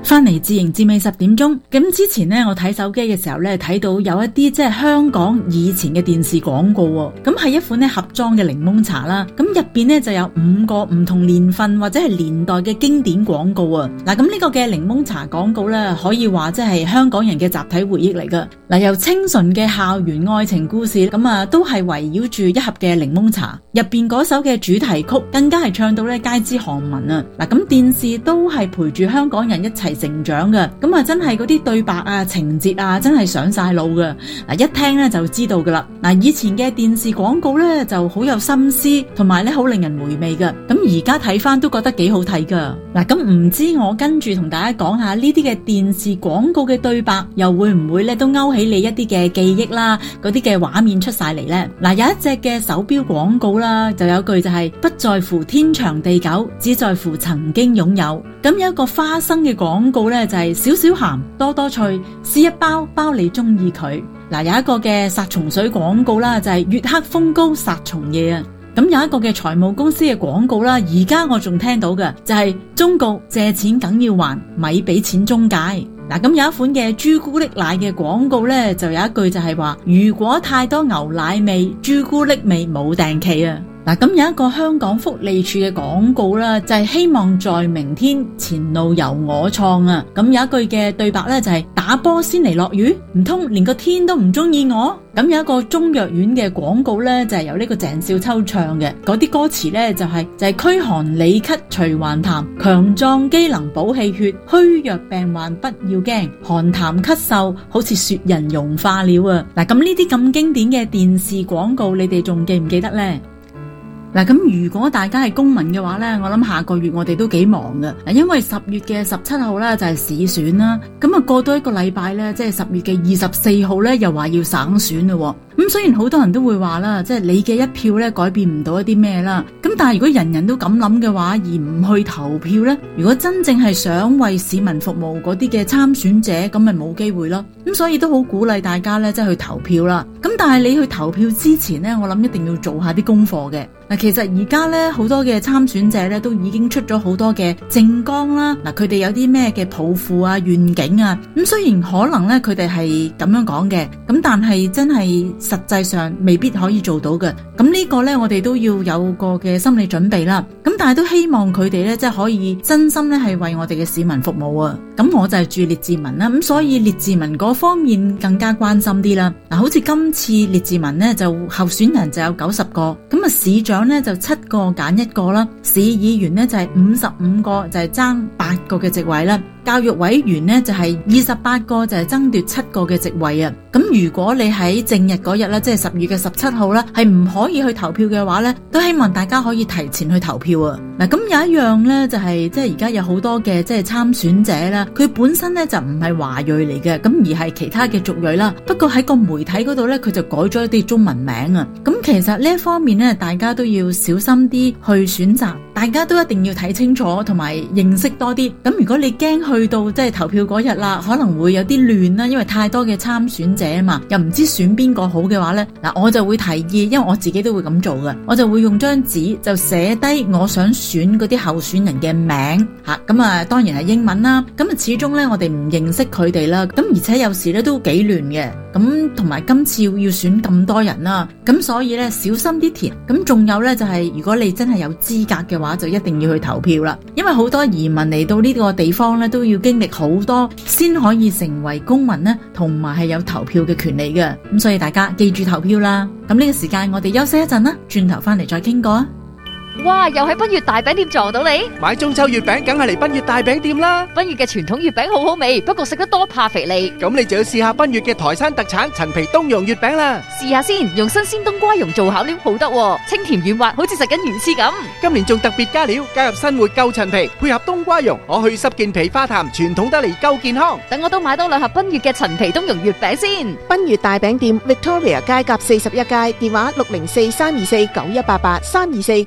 翻嚟自營自美10點鐘。咁之前呢，我睇手機嘅時候呢，睇到有一啲即係香港以前嘅電視廣告喎。咁係一款呢盒裝嘅檸檬茶啦。咁入邊呢就有5個唔同年份或者係年代嘅經典廣告啊。嗱，咁呢個嘅檸檬茶廣告呢，可以話即係香港人嘅集體回憶嚟噶。嗱，由清純嘅校園愛情故事，咁啊都係圍繞住一盒嘅檸檬茶。入邊嗰首嘅主題曲更加係唱到呢街知巷聞啊。嗱，咁電視都係陪住香港人一齊成長嘅，咁啊真係嗰啲對白啊、情節啊，真係上晒腦嘅。嗱，一聽咧就知道噶啦。嗱，以前嘅電視廣告咧就好有心思，同埋咧好令人回味嘅。咁而家睇翻都覺得幾好睇噶。嗱，咁唔知我跟住同大家講下呢啲嘅電視廣告嘅對白，又會唔會咧都勾起你一啲嘅記憶啦？嗰啲嘅畫面出晒嚟咧。嗱，有一隻嘅手錶廣告啦，就有句就係不在乎天長地久，只在乎曾經擁有。咁有一個花生嘅廣告咧，就係少少鹹多多脆，試一包包你中意佢。嗱，有一個嘅殺蟲水廣告啦，就係月黑風高殺蟲夜啊。咁有一個嘅財務公司嘅廣告啦，而家我仲聽到嘅就係忠告借錢梗要還，咪俾錢中介。嗱，咁有一款嘅朱古力奶嘅廣告咧，就有一句就係話，如果太多牛奶味，朱古力味冇訂期啊。嗱，咁有一個香港福利處嘅廣告啦，就係希望在明天前路由我創啊。咁有一句嘅對白咧，就係打波先嚟落雨，唔通連個天都唔中意我？咁有一個中藥丸嘅廣告咧，就係由呢個鄭少秋唱嘅，嗰啲歌詞咧就係驅寒理咳除患痰，強壯機能補氣血，虛弱病患不要驚，寒痰咳嗽好似雪人融化了啊。嗱，咁呢啲咁經典嘅電視廣告，你哋仲記唔記得呢？嗱，咁如果大家係公民嘅話呢，我諗下個月我哋都幾忙㗎，因為10月嘅17號呢就係市選啦，咁啊過多一個禮拜呢，即係10月嘅24號呢又話要省選咯。咁雖然好多人都會話啦，即係你嘅一票呢改變唔到一啲咩啦，咁但係如果人人都咁諗嘅話，而唔去投票呢，如果真正係想為市民服務嗰啲嘅參選者，咁咪冇機會咯。咁所以都好鼓勵大家呢，即係去投票啦。咁但係你去投票之前呢，我諗一定要做下啲功課嘅。嗱，其實而家咧好多嘅參選者咧都已經出咗好多嘅政綱啦。嗱，佢哋有啲咩嘅抱負啊、願景啊。咁雖然可能咧佢哋係咁樣講嘅，咁但係真係實際上未必可以做到嘅。咁呢個咧我哋都要有個嘅心理準備啦。咁但係都希望佢哋咧即係可以真心咧係為我哋嘅市民服務啊。咁我就係住列治文啦，咁所以列治文嗰方面更加關心啲啦。嗱，好似今次列治文咧就候選人就有90個，咁啊市長咧就7個揀1個啦，市議員咧就係55個，就係爭8個嘅席位啦。教育委員呢就係28個，就係爭奪7個嘅席位啊。咁如果你喺正日嗰日咧，即係10月嘅17號啦，係唔可以去投票嘅話咧，都希望大家可以提前去投票啊。嗱，咁有一樣咧就係即係而家有好多嘅即係參選者啦，佢本身咧就唔係華裔嚟嘅，咁而係其他嘅族裔啦。不過喺個媒體嗰度咧，佢就改咗一啲中文名啊。咁其實呢一方面咧，大家都要小心啲去選擇，大家都一定要睇清楚同埋認識多啲。咁如果你驚去到即係投票嗰日啦，可能會有啲亂啦，因為太多嘅參選者啊嘛，又唔知選邊個好嘅話呢，嗱，我就會提議，因為我自己都會咁做嘅，我就會用張紙就寫低我想選嗰啲候選人嘅名吓，咁啊當然係英文啦，咁啊始終呢，我哋唔認識佢哋啦，咁而且有時呢都幾亂嘅，咁同埋今次要選咁多人啦，咁所以呢，小心啲填，咁仲有呢，就係如果你真係有資格嘅話，就一定要去投票啦，因為好多移民嚟到呢個地方呢，都要經歷好多先可以成為公民呢，同埋係有投票嘅權利嘅，咁所以大家記住投票啦。咁呢個時間我哋休息一陣啦，轉頭翻嚟再傾過啊。 哇！又喺賓悅大餅店撞到你， 買中秋月餅梗係嚟賓悅大餅店啦。 賓悅嘅傳統月餅好好味，不過食得多怕肥膩。 咁你就要試下賓悅嘅台山特產陳皮冬蓉月餅啦。 試下先，用新鮮冬瓜蓉做巧料好得喎，清甜軟滑，好似食緊魚翅咁。 今年仲特別加料，加入新活夠陳皮，配合冬瓜蓉，可去濕健脾化痰，傳統得嚟夠健康。 等我都買多2盒賓悅嘅陳皮冬蓉月餅先。 賓悅大餅店 Victoria 街甲41街，電話604-324-9188，324-9188。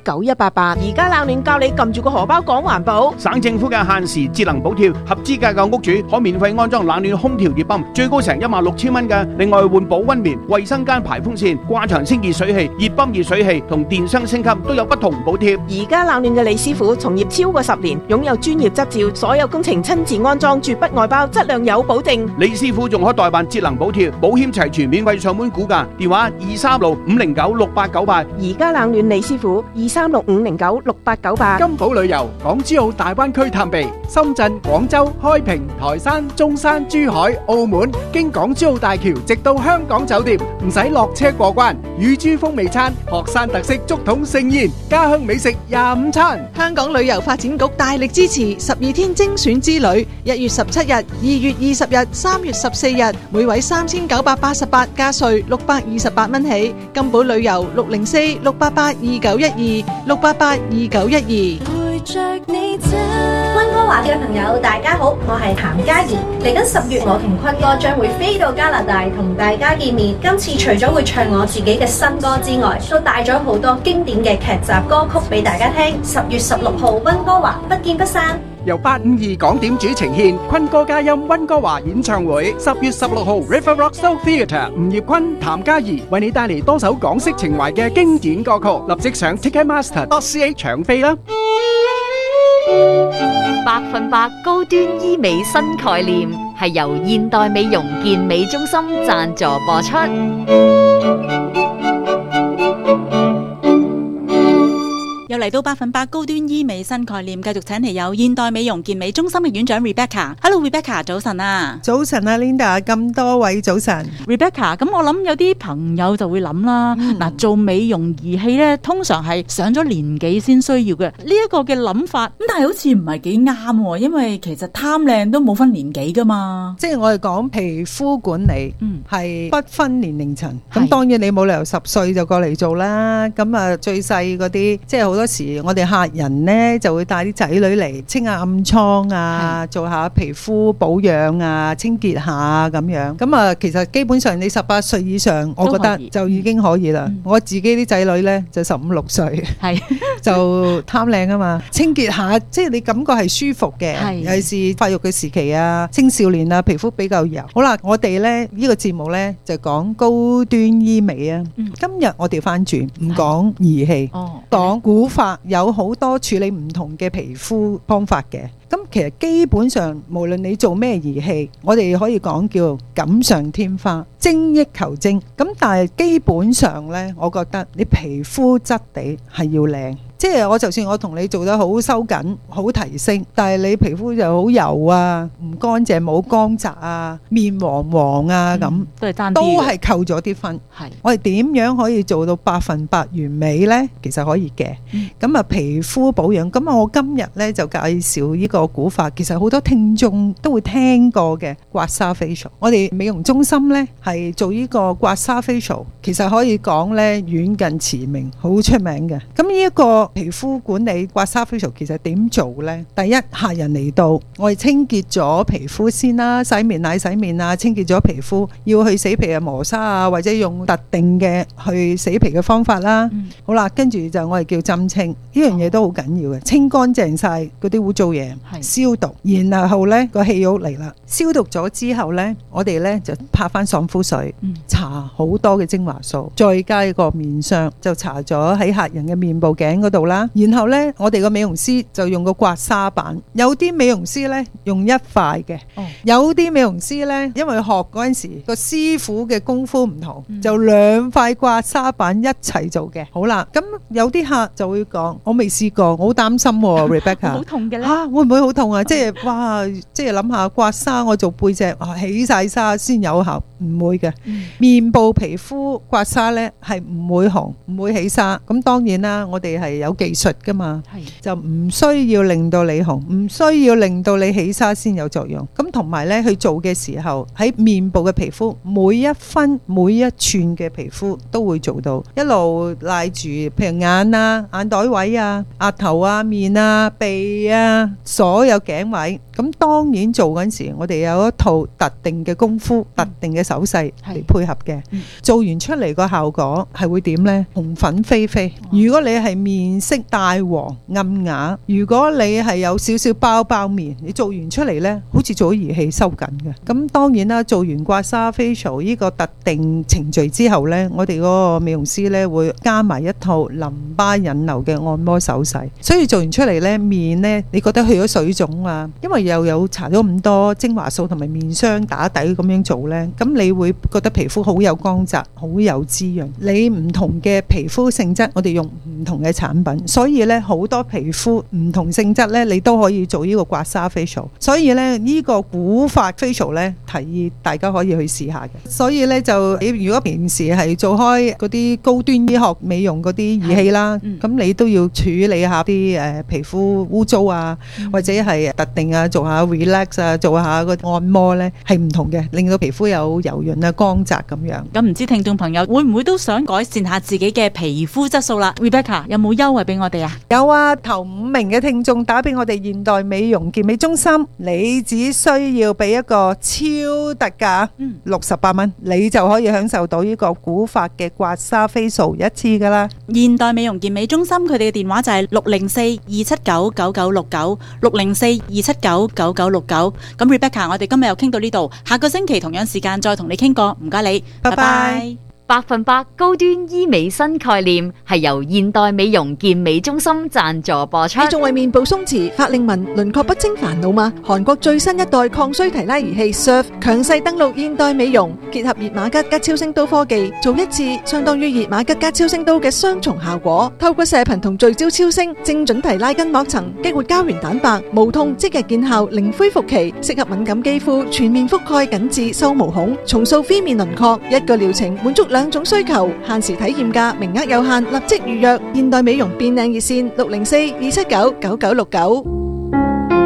688。而家冷暖教你撳住個荷包講環保。 省政府嘅限時節能補貼，合資格嘅屋主可免費安裝冷暖空調熱泵，最高成16,000蚊嘅。另外換保溫棉、衛生間排風扇、掛牆清潔水器、熱泵熱水器同電箱升級都有不同補貼。 而家冷暖嘅李師傅從業超過10年，擁有專業執照，所有工程親自安裝，絕不外包，質量有保證。 李師傅仲可代辦節能補貼，保險齊全，免費上門估價，電話236-509-6898。 而家冷暖李師傅236-509-6898。 金寶旅遊港珠澳大灣區探秘，深圳、廣州、開平、台山、中山、珠海、澳門，經港珠澳大橋直到香港酒店，唔使落車過關。乳豬風味餐、學山特色竹筒盛宴、家鄉美食25餐。 香港旅遊發展局大力支持12天精選之旅，1月17日、2月20日、3月14日，每位3988加稅628蚊起。金寶旅遊604-688-2912 溫哥華嘅朋友大家好，我係譚嘉怡。嚟緊10月，我同坤哥將會飛到加拿大同大家見面。今次除咗會唱我自己嘅新歌之外，都帶咗好多經典嘅劇集歌曲俾大家聽。10月16號溫哥華不見不散。 由852港點主呈獻坤哥嘉音溫哥華演唱會，10月16號 River Rock Soul Theatre，吳業坤、譚嘉怡為你帶嚟多首港式情懷嘅經典歌曲，立即上 Ticketmaster.ca 搶飛啦 100%高端醫美新概念係由現代美容健美中心贊助播出。 又嚟到100%高端醫美新概念，繼續請嚟有現代美容健美中心嘅院長 Rebecca。Hello Rebecca，早晨啊！ 早晨啊 Linda， 咁多位早晨。 Rebecca， 咁我諗有啲朋友就會諗啦，做美容儀器咧，通常係上咗年紀先需要嘅，呢一個嘅諗法，咁但係好似唔係幾啱喎，因為其實貪靚都冇分年紀噶嘛。 即係我哋講皮膚管理，係不分年齡層。咁當然你冇理由10歲就過嚟做啦。咁啊最細嗰啲，即係好多時我哋客人呢就會帶啲仔女嚟清下暗瘡啊，做下皮膚保養啊，清潔下咁樣。咁啊其實基本上你18歲以上，我覺得就已經可以啦。我自己啲仔女呢就15、16歲，就貪靚啊嘛，清潔下，即係你感覺係舒服嘅。尤其是發育嘅時期啊，青少年啊，皮膚比較油。好啦，我哋呢個節目呢就講高端醫美啊。今日我調翻轉，唔講儀器，講古法，有好多處理唔同嘅皮膚方法嘅。咁其實基本上無論你做咩儀器，我哋可以講叫錦上添花，精益求精。咁但係基本上呢，我覺得你皮膚質地係要靚。即係我就算我同你做得好收緊、好提升，但係你皮膚就好油啊、唔乾淨、冇光澤啊、面黃黃啊咁，都係扣咗啲分。我哋點樣可以做到100%完美呢？其實可以嘅。咁啊，皮膚保養，咁我今日呢就介紹呢個古法，其實好多聽眾都會聽過嘅刮痧 facial。我哋美容中心呢係做呢個刮痧 facial，其實可以講呢遠近馳名，好出名嘅。咁呢一個皮膚管理刮痧 facial 其實點做呢？第一，客人嚟到，我哋清潔咗皮膚先啦，洗面奶洗面啊，清潔咗皮膚，要去死皮啊磨砂啊，或者用特定嘅去死皮嘅方法啦。好啦，跟住就我哋叫針清，呢樣嘢都好緊要嘅，清乾淨晒嗰啲污糟嘢，消毒，然後呢個氣肉嚟啦，消毒咗之後呢，我哋呢就拍翻爽膚水，搽好多嘅精華素，再加一個面霜，就搽咗喺客人嘅面部頸嗰度啦，然後呢，我哋個美容師就用個刮痧板，有啲美容師呢用一塊嘅，有啲美容師呢因為學嗰陣時個師傅嘅功夫唔同，就2塊刮痧板一齊做嘅。好啦，咁有啲客就會講，我未試過，我好擔心Rebecca， 好痛嘅咧，會唔會好痛啊？即係哇，即係諗下刮痧，我做背脊起晒痧先有效，唔會嘅。面部皮膚刮痧呢係唔會紅，唔會起痧。咁當然啦，我哋係有技術噶嘛，就唔需要令到你紅，唔需要令到你起痧先有作用。咁同埋呢，去做嘅時候喺面部嘅皮膚每一分每一寸嘅皮膚都會做到，一路賴住，譬如眼啊、眼袋位啊、額頭啊、面啊、鼻啊，所有頸位。咁當然做嗰陣時，我哋有一套特定嘅功夫、特定嘅手勢嚟配合嘅。做完出嚟個效果係會點呢？紅粉飛飛。如果你係面色帶黃暗啞。如果你係有少少包面，你做完出嚟呢，好似做咗儀器收緊嘅。咁當然啦，做完刮痧 facial 呢個特定程序之後呢，我哋嗰個美容師呢會加埋一套淋巴引流嘅按摩手勢，所以做完出嚟呢，面呢，你覺得去咗水腫啊，因為又有搽咗咁多精華素同埋面霜打底咁樣做呢，咁你會覺得皮膚好有光澤，好有滋潤。你唔同嘅皮膚性質，我哋用唔同嘅產品，所以呢，好多皮膚唔同性質呢，你都可以做呢個刮痧 facial。所以呢，呢個古法 facial 呢，提議大家可以去試下嘅。所以呢，就如果平時係做開嗰啲高端醫學美容嗰啲儀器啦，咁你都要處理下啲皮膚污糟啊，或者係特定啊，做下 relax 啊，做下個按摩呢，係唔同嘅，令到皮膚有柔潤啊、光澤咁樣。 咁唔知聽眾朋友會唔會都想改善下自己嘅皮膚質素啦 ？Rebecca 有冇優惠俾我哋啊？ 有啊，頭5名嘅聽眾打俾我哋現代美容健美中心，你只需要俾一個超特價68蚊，你就可以享受到呢個古法嘅刮痧 facial 一次噶啦。 現代美容健美中心佢哋嘅電話就係604-279-9969 604-279-9969。咁 Rebecca， 我哋今日又傾到呢度，下個星期同樣時間再同你傾過，唔該你，拜拜。 100%高端醫美新概念係由現代美容健美中心贊助播出。 你仲為面部鬆弛、法令紋、輪廓不清煩惱嗎？韓國最新一代抗衰提拉儀器 Surf 強勢登陸現代美容，結合熱瑪吉加超聲刀科技，做一次相當於熱瑪吉加超聲刀嘅雙重效果。透過射頻同聚焦超聲，精準提拉筋膜層，激活膠原蛋白，無痛即日見效，零恢復期，適合敏感肌膚，全面覆蓋緊致收毛孔，重塑 V 面輪廓。一個療程滿足2種需求，限時體驗價，名額有限，立即預約。現代美容變靚熱線604-279-9969。